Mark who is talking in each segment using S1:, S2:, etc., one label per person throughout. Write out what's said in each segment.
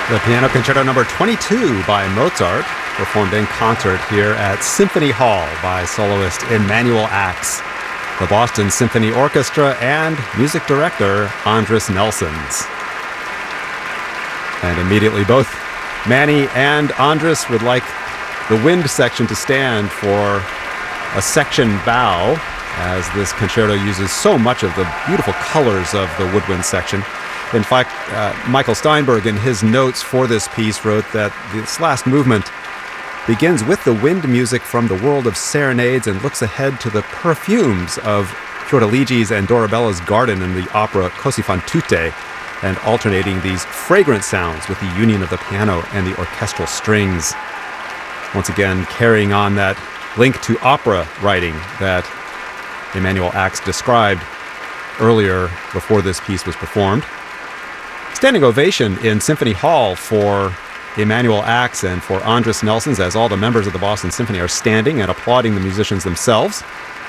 S1: The Piano Concerto No. 22 by Mozart, performed in concert here at Symphony Hall by soloist Emanuel Ax, the Boston Symphony Orchestra, and music director Andris Nelsons. And immediately both Manny and Andris would like the wind section to stand for a section bow, as this concerto uses so much of the beautiful colors of the woodwind section. In fact, Michael Steinberg, in his notes for this piece, wrote that this last movement begins with the wind music from the world of serenades and looks ahead to the perfumes of Fiordaligi's and Dorabella's garden in the opera Così fan tutte, and alternating these fragrant sounds with the union of the piano and the orchestral strings. Once again, carrying on that link to opera writing that Emanuel Ax described earlier before this piece was performed. Standing ovation in Symphony Hall for Emanuel Ax and for Andris Nelsons, as all the members of the Boston Symphony are standing and applauding the musicians themselves.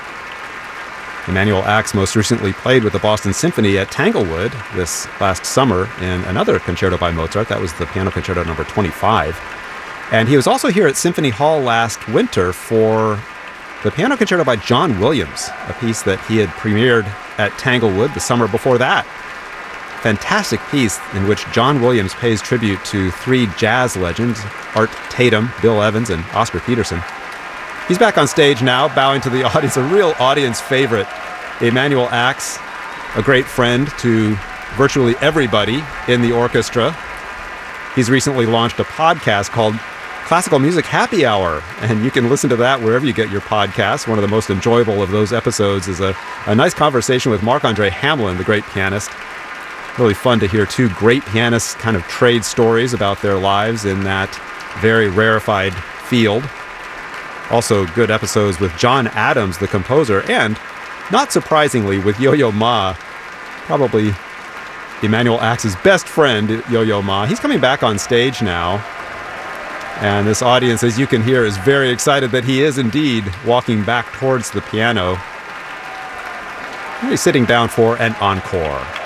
S1: Emanuel Ax most recently played with the Boston Symphony at Tanglewood this last summer in another concerto by Mozart. That was the Piano Concerto No. 25. And he was also here at Symphony Hall last winter for the Piano Concerto by John Williams, a piece that he had premiered at Tanglewood the summer before that. Fantastic piece in which John Williams pays tribute to three jazz legends, Art Tatum, Bill Evans, and Oscar Peterson. He's back on stage now, bowing to the audience, a real audience favorite. Emanuel Ax, a great friend to virtually everybody in the orchestra. He's recently launched a podcast called Classical Music Happy Hour, and you can listen to that wherever you get your podcasts. One of the most enjoyable of those episodes is a nice conversation with Marc-Andre Hamelin, the great pianist. Really fun to hear two great pianists kind of trade stories about their lives in that very rarefied field. Also good episodes with John Adams, the composer, and, not surprisingly, with Yo-Yo Ma, probably Emanuel Ax's best friend, Yo-Yo Ma. He's coming back on stage now, and this audience, as you can hear, is very excited that he is indeed walking back towards the piano. He's sitting down for an encore.